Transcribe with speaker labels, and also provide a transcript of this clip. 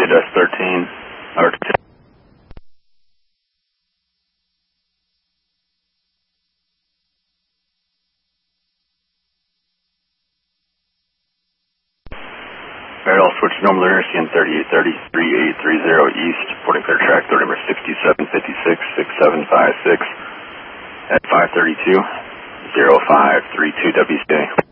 Speaker 1: Midwest 13, or 10. Alright, I'll switch normal linear, CN 3830, 3830 east, reporting clear track, 30 number 6756, 6756, at 532, 0532 WCA.